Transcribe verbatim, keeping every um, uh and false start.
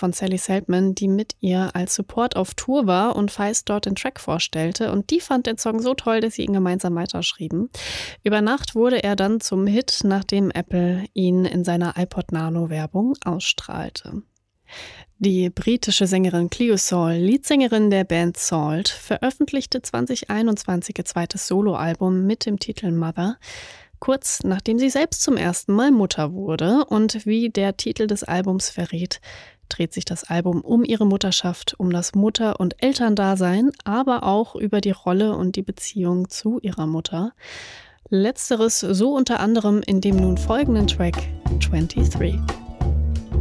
von Sally Seltman, die mit ihr als Support auf Tour war und Feist dort den Track vorstellte. Und die fand den Song so toll, dass sie ihn gemeinsam weiterschrieben. Über Nacht wurde er dann zum Hit, nachdem Apple ihn in seiner iPod Nano-Werbung ausstrahlte. Die britische Sängerin Cleo Sol, Leadsängerin der Band Salt, veröffentlichte zwanzig einundzwanzig ihr zweites Soloalbum mit dem Titel Mother, kurz nachdem sie selbst zum ersten Mal Mutter wurde. Und wie der Titel des Albums verrät, dreht sich das Album um ihre Mutterschaft, um das Mutter- und Elterndasein, aber auch über die Rolle und die Beziehung zu ihrer Mutter. Letzteres so unter anderem in dem nun folgenden Track twenty-three.